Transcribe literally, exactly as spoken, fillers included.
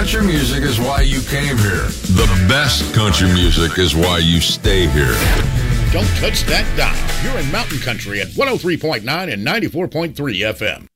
country music is why you came here. The best country music is why you stay here. Don't touch that dial. You're in Mountain Country at one oh three point nine and ninety-four point three F M.